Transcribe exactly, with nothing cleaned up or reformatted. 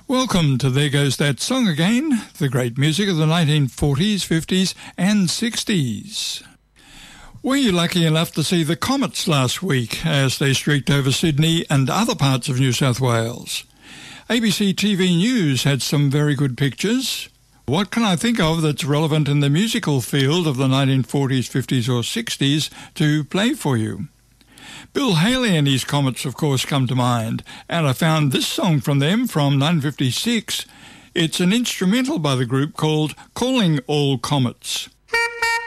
Welcome to There Goes That Song Again, the great music of the nineteen forties, fifties and sixties. Were you lucky enough to see the Comets last week as they streaked over Sydney and other parts of New South Wales? A B C T V News had some very good pictures. What can I think of that's relevant in the musical field of the nineteen forties, fifties or sixties to play for you? Bill Haley and his Comets, of course, come to mind, and I found this song from them from nineteen fifty-six. It's an instrumental by the group called Calling All Comets.